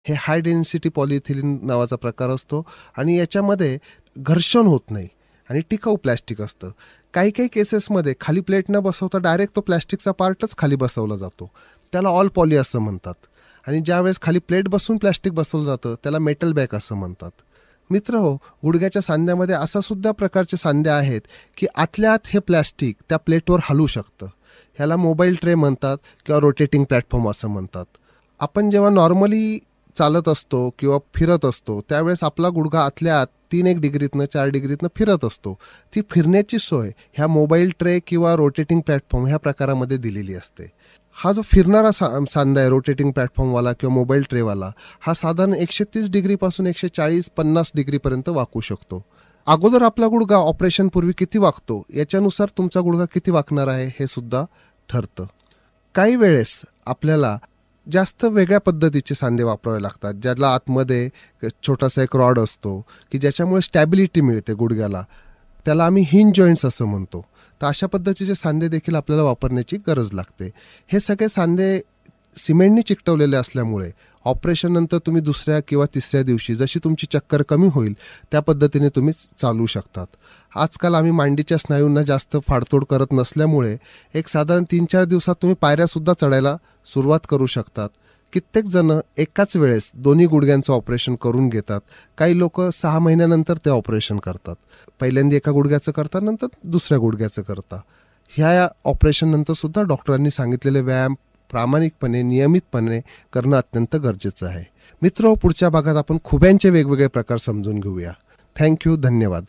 हे high density पॉलिइथिलीन नावाचा प्रकार असतो आणि याच्यामध्ये घर्षण होत नाही आणि टिकाऊ प्लॅस्टिक असतं. काही काही केसेसमध्ये खाली प्लेट न बसवता डायरेक्ट तो प्लॅस्टिकचा पार्टच खाली बसवला जातो. त्याला ऑल पॉली असं म्हणतात. आणि ज्यावेळेस खाली प्लेट बसून प्लॅस्टिक बसवलं जातं त्याला मेटल बॅग असं म्हणतात. मित्र हो, गुडघ्याच्या सांध्यामध्ये असा सुद्धा प्रकारचे सांधे आहेत की आतल्या आत हे प्लॅस्टिक त्या प्लेटवर हलू शकतं. ह्याला मोबाईल ट्रे म्हणतात किंवा रोटेटिंग प्लॅटफॉर्म असं म्हणतात. आपण जेव्हा नॉर्मली चालत असतो किंवा फिरत असतो त्यावेळेस आपला गुडघा आतल्या आत 3-1 डिग्रीतनं 4 डिग्रीतनं फिरत असतो. ती फिरण्याची सोय ह्या मोबाईल ट्रे किंवा रोटेटिंग प्लॅटफॉर्म ह्या प्रकारामध्ये दिलेली असते. हा जो फिरणारा सांधा आहे रोटेटिंग प्लॅटफॉर्मवाला किंवा मोबाईल ट्रेवाला, हा साधारण 130 डिग्रीपासून 140-50 डिग्रीपर्यंत वाकू शकतो. अगोदर आपला गुडघा ऑपरेशन पूर्वी किती वाकतो याच्यानुसार तुमचा गुडघा किती वाकणार आहे हे सुद्धा ठरतं. काही वेळेस आपल्याला जास्त वेगळ्या पद्धतीचे सांधे वापरावे लागतात, ज्याला आतमध्ये छोटासा एक रॉड असतो की ज्याच्यामुळे स्टॅबिलिटी मिळते गुडघ्याला. त्याला आम्ही हिंज जॉईंट्स असं म्हणतो. तर अशा पद्धतीचे सांधे देखील आपल्याला वापरण्याची गरज लागते. हे सगळे सांधे सिमेंटनी चिकटवलेले असल्यामुळे ऑपरेशन नंतर तुम्ही दुसऱ्या किंवा तिसऱ्या दिवशी जशी तुमची चक्कर कमी होईल त्या पद्धतीने तुम्ही चालू शकतात. आजकाल आम्ही मांडीच्या स्नायूंना जास्त फाडतोड करत नसल्यामुळे एक साधारण 3-4 दिवसात तुम्ही पायऱ्यासुद्धा चढायला सुरुवात करू शकतात. कित्येक जण एकाच वेळेस दोन्ही गुडघ्यांचं ऑपरेशन करून घेतात. काही लोक 6 महिन्यानंतर ते ऑपरेशन करतात. पहिल्यांदा एका गुडघ्याचं करतात, नंतर दुसऱ्या गुडघ्याचं करतात. ह्या ऑपरेशन नंतर सुद्धा डॉक्टरांनी सांगितलेले व्यायाम प्रामाणिकपणे नियमितपणे करणं अत्यंत गरजेचं आहे. मित्र, पुढच्या भागात आपण खुब्यांचे वेगवेगळे प्रकार समजून घेऊया. थँक्यू, धन्यवाद.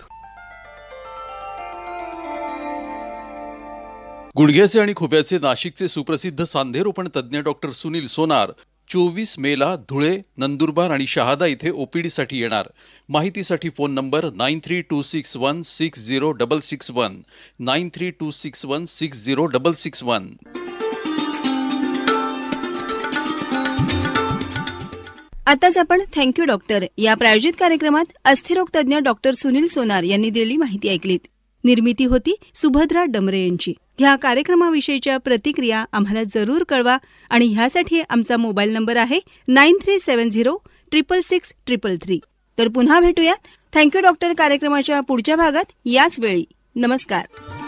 गुडघ्याचे आणि खुब्याचे नाशिकचे सुप्रसिद्ध सांधेरोपण तज्ज्ञ डॉक्टर सुनील सोनार 24 मेला धुळे, नंदुरबार आणि शहादा इथे ओपीडीसाठी येणार. माहितीसाठी फोन नंबर 9326160661 9326160661. आताच आपण थँक्यू डॉक्टर या प्रायोजित कार्यक्रमात अस्थिरोग तज्ज्ञ डॉक्टर सुनील सोनार यांनी दिलेली माहिती ऐकलीत. निर्मिती होती सुभद्रा डमरे यांची. ह्या कार्यक्रमाविषयीच्या प्रतिक्रिया आम्हाला जरूर कळवा आणि ह्यासाठी आमचा मोबाईल नंबर आहे 9370666333. तर पुन्हा भेटूया थँक्यू डॉक्टर कार्यक्रमाच्या पुढच्या भागात याच वेळी. नमस्कार.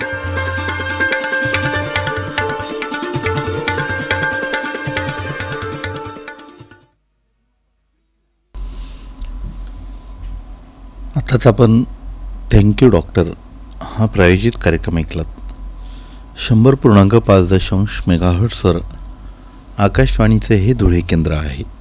आताच आपण थँक्यू डॉक्टर हा प्रायोजित कार्यक्रम ऐकलात. 100.5 मेगाहर्ट्झवर आकाशवाणीचे हे धुळे केंद्र आहे.